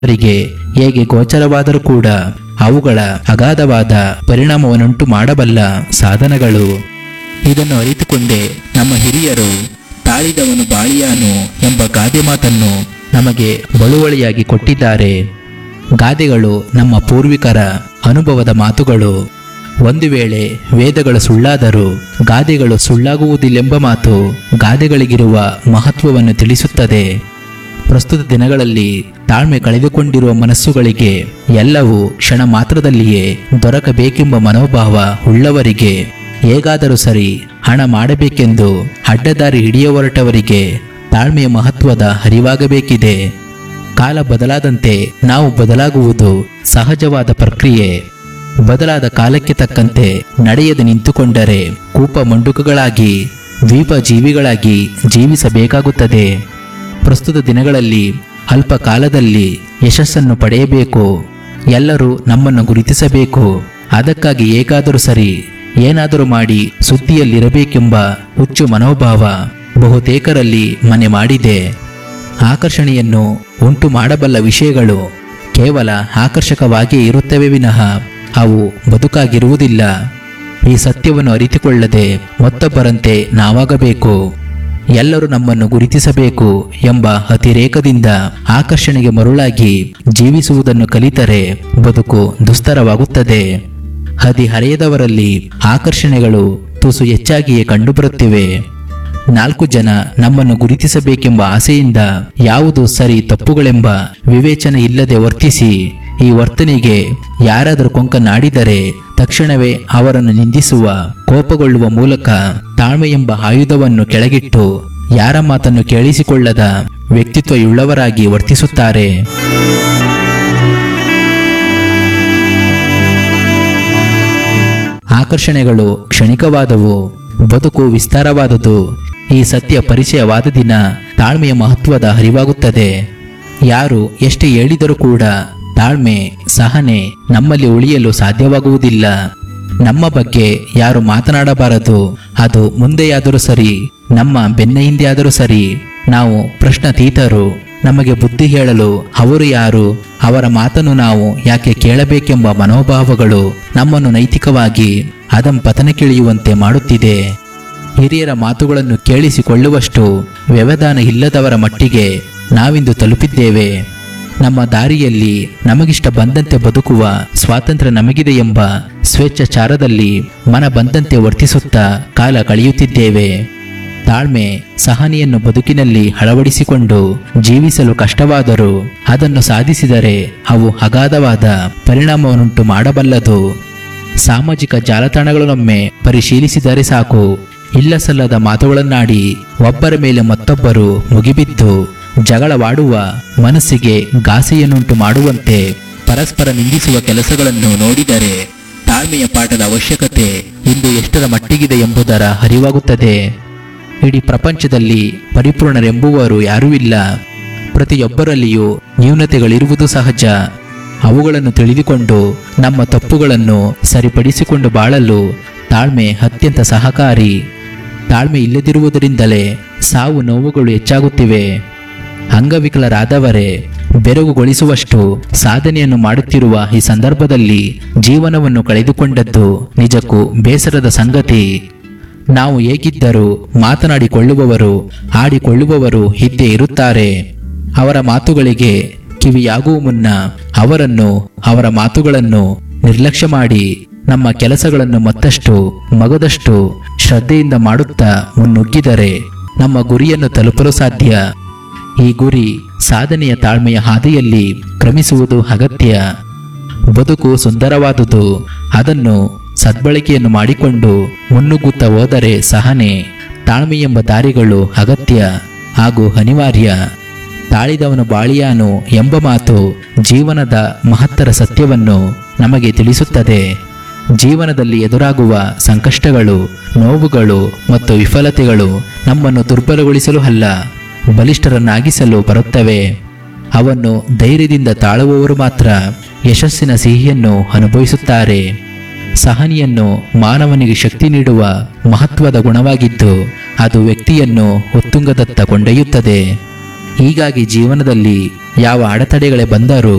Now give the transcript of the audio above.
ಅವರಿಗೆ ಹೇಗೆ ಗೋಚರವಾದರೂ ಕೂಡ ಅವುಗಳ ಅಗಾಧವಾದ ಪರಿಣಾಮವನ್ನುಂಟು ಮಾಡಬಲ್ಲ ಸಾಧನಗಳು. ಇದನ್ನು ಅರಿತುಕೊಂಡೇ ನಮ್ಮ ಹಿರಿಯರು ತಾಳಿದವನು ಬಾಳಿಯಾನು ಎಂಬ ಗಾದೆ ಮಾತನ್ನು ನಮಗೆ ಬಳುವಳಿಯಾಗಿ ಕೊಟ್ಟಿದ್ದಾರೆ. ಗಾದೆಗಳು ನಮ್ಮ ಪೂರ್ವಿಕರ ಅನುಭವದ ಮಾತುಗಳು. ಒಂದು ವೇಳೆ ವೇದಗಳು ಸುಳ್ಳಾದರೂ ಗಾದೆಗಳು ಸುಳ್ಳಾಗುವುದಿಲ್ಲೆಂಬ ಮಾತು ಗಾದೆಗಳಿಗಿರುವ ಮಹತ್ವವನ್ನು ತಿಳಿಸುತ್ತದೆ. ಪ್ರಸ್ತುತ ದಿನಗಳಲ್ಲಿ ತಾಳ್ಮೆ ಕಳೆದುಕೊಂಡಿರುವ ಮನಸ್ಸುಗಳಿಗೆ ಎಲ್ಲವೂ ಕ್ಷಣ ಮಾತ್ರದಲ್ಲಿಯೇ ದೊರಕಬೇಕೆಂಬ ಮನೋಭಾವ ಉಳ್ಳವರಿಗೆ, ಹೇಗಾದರೂ ಸರಿ ಹಣ ಮಾಡಬೇಕೆಂದು ಅಡ್ಡದಾರಿ ಹಿಡಿಯ ಹೊರಟವರಿಗೆ ತಾಳ್ಮೆಯ ಮಹತ್ವದ ಅರಿವಾಗಬೇಕಿದೆ. ಕಾಲ ಬದಲಾದಂತೆ ನಾವು ಬದಲಾಗುವುದು ಸಹಜವಾದ ಪ್ರಕ್ರಿಯೆ. ಬದಲಾದ ಕಾಲಕ್ಕೆ ತಕ್ಕಂತೆ ನಡೆಯದೆ ನಿಂತುಕೊಂಡರೆ ಕೂಪ ಮಂಡುಕಗಳಾಗಿ ದ್ವೀಪ ಜೀವಿಗಳಾಗಿ ಜೀವಿಸಬೇಕಾಗುತ್ತದೆ. ಪ್ರಸ್ತುತ ದಿನಗಳಲ್ಲಿ ಅಲ್ಪ ಕಾಲದಲ್ಲಿ ಯಶಸ್ಸನ್ನು ಪಡೆಯಬೇಕು. ಎಲ್ಲರೂ ನಮ್ಮನ್ನು ಗುರುತಿಸಬೇಕು. ಅದಕ್ಕಾಗಿ ಹೇಗಾದರೂ ಸರಿ ಏನಾದರೂ ಮಾಡಿ ಸುದ್ದಿಯಲ್ಲಿರಬೇಕೆಂಬ ಹುಚ್ಚು ಮನೋಭಾವ ಬಹುತೇಕರಲ್ಲಿ ಮನೆ ಮಾಡಿದೆ. ಆಕರ್ಷಣೆಯನ್ನು ಉಂಟು ಮಾಡಬಲ್ಲ ವಿಷಯಗಳು ಕೇವಲ ಆಕರ್ಷಕವಾಗಿಯೇ ಇರುತ್ತವೆ ವಿನಃ ಅವು ಬದುಕಾಗಿರುವುದಿಲ್ಲ. ಈ ಸತ್ಯವನ್ನು ಅರಿತುಕೊಳ್ಳದೆ ಮತ್ತೊಬ್ಬರಂತೆ ನಾವಾಗಬೇಕು, ಎಲ್ಲರೂ ನಮ್ಮನ್ನು ಗುರುತಿಸಬೇಕು ಎಂಬ ಅತಿರೇಕದಿಂದ ಆಕರ್ಷಣೆಗೆ ಮರುಳಾಗಿ ಜೀವಿಸುವುದನ್ನು ಕಲಿತರೆ ಬದುಕು ದುಸ್ತರವಾಗುತ್ತದೆ. ಹದಿಹರೆಯದವರಲ್ಲಿ ಆಕರ್ಷಣೆಗಳು ತುಸು ಹೆಚ್ಚಾಗಿಯೇ ಕಂಡುಬರುತ್ತಿವೆ. 4 ಜನ ನಮ್ಮನ್ನು ಗುರುತಿಸಬೇಕೆಂಬ ಆಸೆಯಿಂದ ಯಾವುದು ಸರಿ ತಪ್ಪುಗಳೆಂಬ ವಿವೇಚನೆ ಇಲ್ಲದೆ ವರ್ತಿಸಿ ಈ ವರ್ತನೆಗೆ ಯಾರಾದರೂ ಕೊಂಕನಾಡಿದರೆ ತಕ್ಷಣವೇ ಅವರನ್ನು ನಿಂದಿಸುವ, ಕೋಪಗೊಳ್ಳುವ ಮೂಲಕ ತಾಳ್ಮೆ ಎಂಬ ಆಯುಧವನ್ನು ಕೆಳಗಿಟ್ಟು ಯಾರ ಮಾತನ್ನು ಕೇಳಿಸಿಕೊಳ್ಳದ ವ್ಯಕ್ತಿತ್ವಯುಳ್ಳವರಾಗಿ ವರ್ತಿಸುತ್ತಾರೆ. ಆಕರ್ಷಣೆಗಳು ಕ್ಷಣಿಕವಾದವು, ಬದುಕು ವಿಸ್ತಾರವಾದುದು. ಈ ಸತ್ಯ ಪರಿಚಯವಾದ ದಿನ ತಾಳ್ಮೆಯ ಮಹತ್ವದ ಅರಿವಾಗುತ್ತದೆ. ಯಾರು ಎಷ್ಟೇ ಹೇಳಿದರೂ ಕೂಡ ತಾಳ್ಮೆ, ಸಹನೆ ನಮ್ಮಲ್ಲಿ ಉಳಿಯಲು ಸಾಧ್ಯವಾಗುವುದಿಲ್ಲ. ನಮ್ಮ ಬಗ್ಗೆ ಯಾರು ಮಾತನಾಡಬಾರದು. ಅದು ಮುಂದೆಯಾದರೂ ಸರಿ, ನಮ್ಮ ಬೆನ್ನ ಹಿಂದೆಯಾದರೂ ಸರಿ. ನಾವು ಪ್ರಶ್ನಾತೀತರು. ನಮಗೆ ಬುದ್ಧಿ ಹೇಳಲು ಅವರು ಯಾರು, ಅವರ ಮಾತನ್ನು ನಾವು ಯಾಕೆ ಕೇಳಬೇಕೆಂಬ ಮನೋಭಾವಗಳು ನಮ್ಮನ್ನು ನೈತಿಕವಾಗಿ ಅಧಂಪತನಕ್ಕಿಳಿಯುವಂತೆ ಮಾಡುತ್ತಿದೆ. ಹಿರಿಯರ ಮಾತುಗಳನ್ನು ಕೇಳಿಸಿಕೊಳ್ಳುವಷ್ಟು ವ್ಯವಧಾನ ಇಲ್ಲದವರ ಮಟ್ಟಿಗೆ ನಾವಿಂದು ತಲುಪಿದ್ದೇವೆ. ನಮ್ಮ ದಾರಿಯಲ್ಲಿ ನಮಗಿಷ್ಟ ಬಂದಂತೆ ಬದುಕುವ ಸ್ವಾತಂತ್ರ್ಯ ನಮಗಿದೆ ಎಂಬ ಸ್ವೇಚ್ಛಾಚಾರದಲ್ಲಿ ಮನ ಬಂದಂತೆ ವರ್ತಿಸುತ್ತಾ ಕಾಲ ಕಳೆಯುತ್ತಿದ್ದೇವೆ. ತಾಳ್ಮೆ, ಸಹನೆಯನ್ನು ಬದುಕಿನಲ್ಲಿ ಅಳವಡಿಸಿಕೊಂಡು ಜೀವಿಸಲು ಕಷ್ಟವಾದರೂ ಅದನ್ನು ಸಾಧಿಸಿದರೆ ಅವು ಅಗಾಧವಾದ ಪರಿಣಾಮವನ್ನುಂಟು ಮಾಡಬಲ್ಲದು. ಸಾಮಾಜಿಕ ಜಾಲತಾಣಗಳನ್ನೊಮ್ಮೆ ಪರಿಶೀಲಿಸಿದರೆ ಸಾಕು. ಇಲ್ಲಸಲ್ಲದ ಮಾತುಗಳನ್ನಾಡಿ ಒಬ್ಬರ ಮೇಲೆ ಮತ್ತೊಬ್ಬರು ಮುಗಿಬಿದ್ದು ಜಗಳವಾಡುವ, ಮನಸ್ಸಿಗೆ ಘಾಸಿಯನ್ನುಂಟು ಮಾಡುವಂತೆ ಪರಸ್ಪರ ನಿಂದಿಸುವ ಕೆಲಸಗಳನ್ನು ನೋಡಿದರೆ ತಾಳ್ಮೆಯ ಪಾಠದ ಅವಶ್ಯಕತೆ ಇಂದು ಎಷ್ಟರ ಮಟ್ಟಿಗಿದೆ ಎಂಬುದರ ಅರಿವಾಗುತ್ತದೆ. ಇಡೀ ಪ್ರಪಂಚದಲ್ಲಿ ಪರಿಪೂರ್ಣರೆಂಬುವರು ಯಾರೂ ಇಲ್ಲ. ಪ್ರತಿಯೊಬ್ಬರಲ್ಲಿಯೂ ನ್ಯೂನತೆಗಳಿರುವುದು ಸಹಜ. ಅವುಗಳನ್ನು ತಿಳಿದುಕೊಂಡು ನಮ್ಮ ತಪ್ಪುಗಳನ್ನು ಸರಿಪಡಿಸಿಕೊಂಡು ಬಾಳಲು ತಾಳ್ಮೆ ಅತ್ಯಂತ ಸಹಕಾರಿ. ತಾಳ್ಮೆ ಇಲ್ಲದಿರುವುದರಿಂದಲೇ ಸಾವು ನೋವುಗಳು ಹೆಚ್ಚಾಗುತ್ತಿವೆ. ಅಂಗವಿಕಲರಾದವರೇ ಬೆರಗುಗೊಳಿಸುವಷ್ಟು ಸಾಧನೆಯನ್ನು ಮಾಡುತ್ತಿರುವ ಈ ಸಂದರ್ಭದಲ್ಲಿ ಜೀವನವನ್ನು ಕಳೆದುಕೊಂಡದ್ದು ನಿಜಕ್ಕೂ ಬೇಸರದ ಸಂಗತಿ. ನಾವು ಹೇಗಿದ್ದರೂ ಮಾತನಾಡಿಕೊಳ್ಳುವವರು, ಆಡಿಕೊಳ್ಳುವವರು ಇದ್ದೇ ಇರುತ್ತಾರೆ. ಅವರ ಮಾತುಗಳಿಗೆ ಕಿವಿಯಾಗುವ ಮುನ್ನ ಅವರನ್ನು, ಅವರ ಮಾತುಗಳನ್ನು ನಿರ್ಲಕ್ಷ್ಯ ಮಾಡಿ ನಮ್ಮ ಕೆಲಸಗಳನ್ನು ಮತ್ತಷ್ಟು ಮಗದಷ್ಟು ಶ್ರದ್ಧೆಯಿಂದ ಮಾಡುತ್ತಾ ಮುನ್ನುಗ್ಗಿದರೆ ನಮ್ಮ ಗುರಿಯನ್ನು ತಲುಪಲು ಸಾಧ್ಯ. ಈ ಗುರಿ ಸಾಧನೆಯ ತಾಳ್ಮೆಯ ಹಾದಿಯಲ್ಲಿ ಕ್ರಮಿಸುವುದು ಅಗತ್ಯ. ಬದುಕು ಸುಂದರವಾದುದು. ಅದನ್ನು ಸದ್ಬಳಕೆಯನ್ನು ಮಾಡಿಕೊಂಡು ಮುನ್ನುಗ್ಗುತ್ತಾ ಹೋದರೆ ಸಹನೆ, ತಾಳ್ಮೆ ಎಂಬ ದಾರಿಗಳು ಅಗತ್ಯ ಹಾಗೂ ಅನಿವಾರ್ಯ. ತಾಳಿದವನು ಬಾಳಿಯಾನು ಎಂಬ ಮಾತು ಜೀವನದ ಮಹತ್ತರ ಸತ್ಯವನ್ನು ನಮಗೆ ತಿಳಿಸುತ್ತದೆ. ಜೀವನದಲ್ಲಿ ಎದುರಾಗುವ ಸಂಕಷ್ಟಗಳು, ನೋವುಗಳು ಮತ್ತು ವಿಫಲತೆಗಳು ನಮ್ಮನ್ನು ದುರ್ಬಲಗೊಳಿಸಲು ಅಲ್ಲ, ಬಲಿಷ್ಠರನ್ನಾಗಿಸಲು ಬರುತ್ತವೆ. ಅವನ್ನು ಧೈರ್ಯದಿಂದ ತಾಳುವವರು ಮಾತ್ರ ಯಶಸ್ಸಿನ ಸಿಹಿಯನ್ನು ಅನುಭವಿಸುತ್ತಾರೆ. ಸಹನೆಯನ್ನು ಮಾನವನಿಗೆ ಶಕ್ತಿ ನೀಡುವ ಮಹತ್ವದ ಗುಣವಾಗಿದ್ದು ಅದು ವ್ಯಕ್ತಿಯನ್ನು ಉತ್ತುಂಗದತ್ತ ಕೊಂಡೊಯ್ಯುತ್ತದೆ. ಹೀಗಾಗಿ ಜೀವನದಲ್ಲಿ ಯಾವ ಅಡೆತಡೆಗಳೇ ಬಂದರೂ